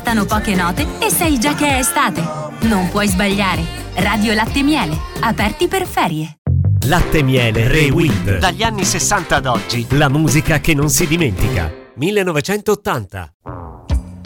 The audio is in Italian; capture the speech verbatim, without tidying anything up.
Bastano poche note e sai già che è estate. Non puoi sbagliare. Radio Latte Miele, aperti per ferie. Latte Miele Rewind. Dagli anni sessanta ad oggi. La musica che non si dimentica. millenovecentottanta.